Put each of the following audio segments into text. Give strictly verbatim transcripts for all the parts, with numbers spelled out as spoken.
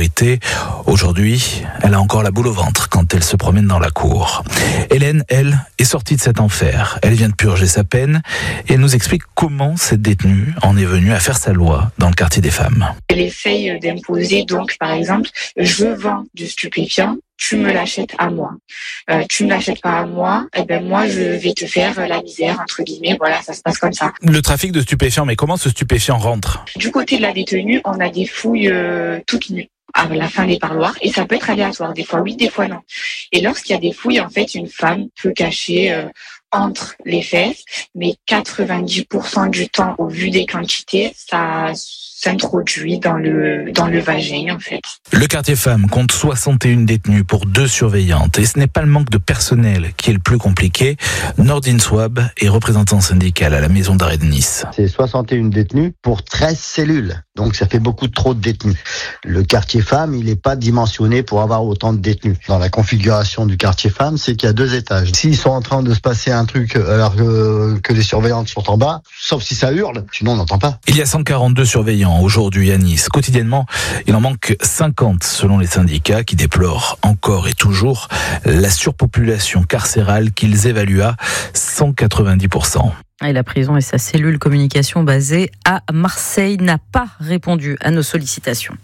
sécurité. Aujourd'hui, elle a encore la boule au ventre quand elle se promène dans la cour. Hélène, elle, est sortie de cet enfer. Elle vient de purger sa peine et elle nous explique comment cette détenue en est venue à faire sa loi dans le quartier des femmes. Elle essaye d'imposer, donc, par exemple, je vends du stupéfiant, tu me l'achètes à moi. Euh, tu me l'achètes pas à moi, et ben moi je vais te faire la misère, entre guillemets, voilà, ça se passe comme ça. Le trafic de stupéfiants, mais comment ce stupéfiant rentre ? Du côté de la détenue, on a des fouilles euh, toutes nues à la fin des parloirs, et ça peut être aléatoire, des fois oui, des fois non. Et lorsqu'il y a des fouilles, en fait, une femme peut cacher euh, entre les fesses, mais quatre-vingt-dix pour cent du temps, au vu des quantités, ça s'introduit dans le dans le vagin, en fait. Le quartier femmes compte soixante et une détenues pour deux surveillantes. Et ce n'est pas le manque de personnel qui est le plus compliqué. Nordine Swab est représentant syndical à la maison d'arrêt de Nice. C'est soixante et une détenues pour treize cellules. Donc ça fait beaucoup trop de détenus. Le quartier femmes, il n'est pas dimensionné pour avoir autant de détenus. Dans la configuration du quartier femmes, c'est qu'il y a deux étages. S'ils sont en train de se passer un truc alors que, que les surveillantes sont en bas, sauf si ça hurle, sinon on n'entend pas. Il y a cent quarante-deux surveillants aujourd'hui à Nice. Quotidiennement, il en manque cinquante selon les syndicats qui déplorent encore et toujours la surpopulation carcérale qu'ils évaluent à cent quatre-vingt-dix pour cent. Et la prison et sa cellule communication basée à Marseille n'a pas répondu à nos sollicitations.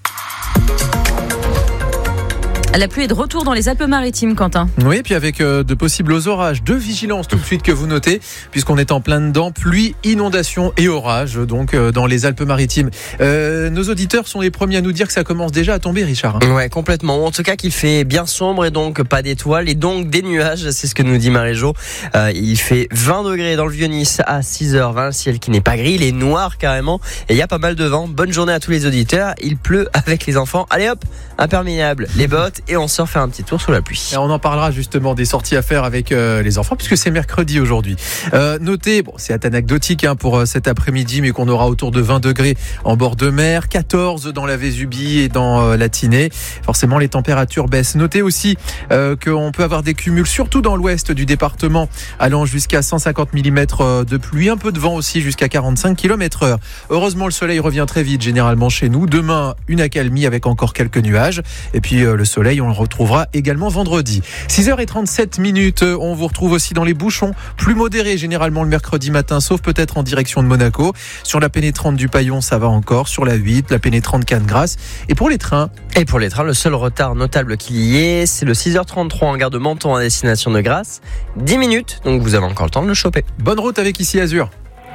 La pluie est de retour dans les Alpes-Maritimes, Quentin. Oui, et puis avec euh, de possibles orages, deux vigilances tout de suite que vous notez, puisqu'on est en plein dedans, pluie, inondation et orage, donc euh, dans les Alpes-Maritimes. Euh, nos auditeurs sont les premiers à nous dire que ça commence déjà à tomber, Richard. Ouais, complètement. En tout cas, qu'il fait bien sombre et donc pas d'étoiles et donc des nuages, c'est ce que nous dit Marie-Jo. Euh, il fait vingt degrés dans le Vieux-Nice à six heures vingt, le ciel qui n'est pas gris, il est noir carrément et il y a pas mal de vent. Bonne journée à tous les auditeurs. Il pleut avec les enfants. Allez hop, imperméable, les bottes. Et on sort faire un petit tour sous la pluie. Et on en parlera justement des sorties à faire avec euh, les enfants, puisque c'est mercredi aujourd'hui. Euh, notez, bon, c'est anecdotique hein, pour euh, cet après-midi, mais qu'on aura autour de vingt degrés en bord de mer, quatorze dans la Vésubie et dans euh, la Tinée. Forcément, les températures baissent. Notez aussi euh, qu'on peut avoir des cumuls, surtout dans l'ouest du département, allant jusqu'à cent cinquante millimètres de pluie, un peu de vent aussi jusqu'à quarante-cinq kilomètres heure. Heureusement, le soleil revient très vite, généralement chez nous. Demain, une accalmie avec encore quelques nuages. Et puis, euh, le soleil, on le retrouvera également vendredi. six heures trente-sept minutes, on vous retrouve aussi dans les bouchons, plus modérés généralement le mercredi matin, sauf peut-être en direction de Monaco. Sur la pénétrante du Paillon, ça va encore. Sur la huit, la pénétrante Cannes-Grasse. Et pour les trains Et pour les trains, le seul retard notable qu'il y ait, c'est le six heures trente-trois en gare de Menton à destination de Grasse. dix minutes, donc vous avez encore le temps de le choper. Bonne route avec Ici Azur.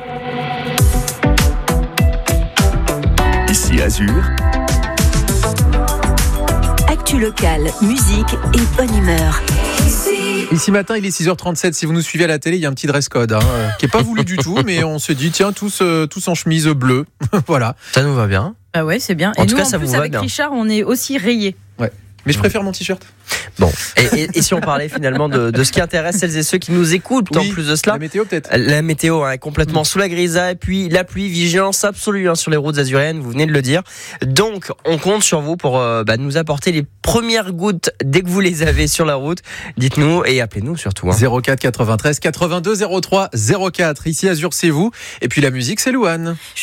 Ici Azur. Actu locale, musique et bonne humeur. Ici matin, il est six heures trente-sept. Si vous nous suivez à la télé, il y a un petit dress code hein, euh, qui n'est pas voulu du tout, mais on se dit tiens, tous, euh, tous en chemise bleue. Voilà. Ça nous va bien. Ah ouais, c'est bien. En et tout nous, cas, en ça plus, vous va avec bien. Richard, on est aussi rayés. Ouais. Mais je préfère mon t-shirt. Bon, et, et, et si on parlait finalement de, de ce qui intéresse celles et ceux qui nous écoutent, Oui, en plus de cela, la météo peut-être. La météo hein, est complètement mmh. sous la grisaille, et puis la pluie, vigilance absolue hein, sur les routes azuréennes, vous venez de le dire. Donc, on compte sur vous pour euh, bah, nous apporter les premières gouttes dès que vous les avez sur la route. Dites-nous et appelez-nous surtout. Hein. zéro quatre quatre-vingt-treize quatre-vingt-deux zéro trois zéro quatre. Ici Azur, c'est vous. Et puis la musique, c'est Louane.